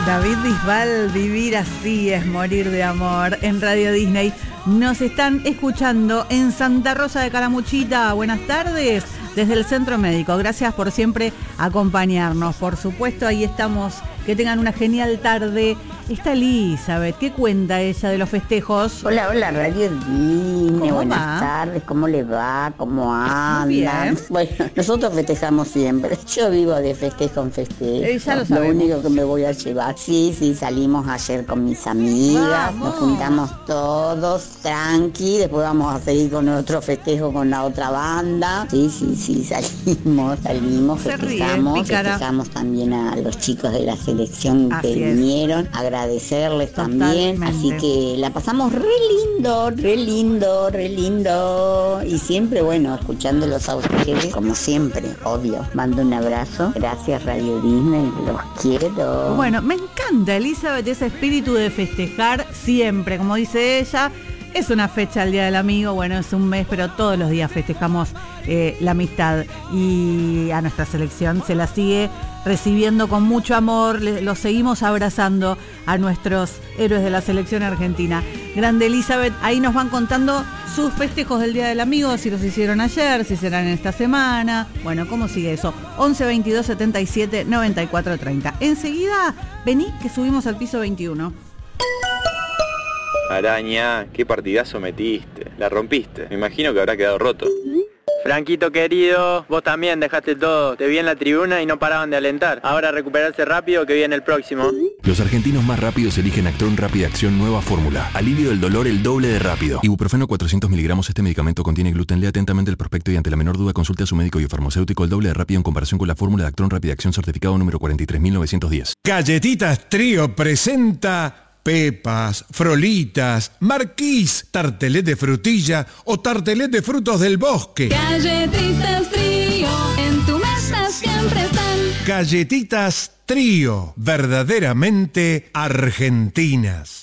David Bisbal, vivir así es morir de amor. En Radio Disney nos están escuchando en Santa Rosa de Calamuchita. Buenas tardes desde el Centro Médico. Gracias por siempre acompañarnos. Por supuesto, ahí estamos. Que tengan una genial tarde. Está Elizabeth. ¿Qué cuenta ella de los festejos? Hola, Radio Disney. Buenas tardes. ¿Cómo le va? ¿Cómo andan? Bueno, nosotros festejamos siempre. Yo vivo de festejo en festejo. Ya lo sabemos. Lo único que me voy a llevar. Sí, salimos ayer con mis amigas. Vamos. Nos juntamos todos, tranqui. Después vamos a seguir con otro festejo con la otra banda. Sí, salimos, festejamos también a los chicos de la selección que vinieron, agradecerles también, así que la pasamos re lindo, y siempre, bueno, escuchándolos a ustedes, como siempre, obvio. Mando un abrazo, gracias Radio Disney, los quiero. Bueno, me encanta, Elizabeth, ese espíritu de festejar siempre, como dice ella. Es una fecha el Día del Amigo, bueno, es un mes, pero todos los días festejamos la amistad y a nuestra selección se la sigue recibiendo con mucho amor, los seguimos abrazando a nuestros héroes de la selección argentina. Grande Elizabeth, ahí nos van contando sus festejos del Día del Amigo, si los hicieron ayer, si serán en esta semana. Bueno, ¿cómo sigue eso? 11 22 77 94 30. Enseguida, vení que subimos al piso 21. Araña, qué partidazo metiste. La rompiste. Me imagino que habrá quedado roto. Franquito querido, vos también dejaste todo. Te vi en la tribuna y no paraban de alentar. Ahora recuperarse rápido que viene el próximo. Los argentinos más rápidos eligen Actron Rápida Acción Nueva Fórmula. Alivio del dolor el doble de rápido. Ibuprofeno 400 miligramos. Este medicamento contiene gluten. Lea atentamente el prospecto y ante la menor duda consulte a su médico y farmacéutico. El doble de rápido en comparación con la fórmula de Actron Rápida Acción certificado número 43910. Galletitas Trío presenta pepas, frolitas, marquís, tartelet de frutilla o tartelet de frutos del bosque. Galletitas Trío, en tu mesa siempre están. Galletitas Trío, verdaderamente argentinas.